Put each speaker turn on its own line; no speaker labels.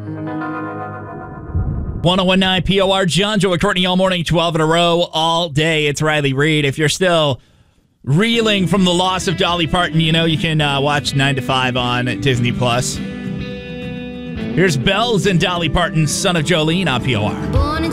1019 POR, John, Joe, and Courtney all morning, 12 in a row, all day. It's Riley Reid. If you're still reeling from the loss of Dolly Parton, you know you can watch 9 to 5 on Disney+. Here's Bells and Dolly Parton, Son of Jolene on POR.
Born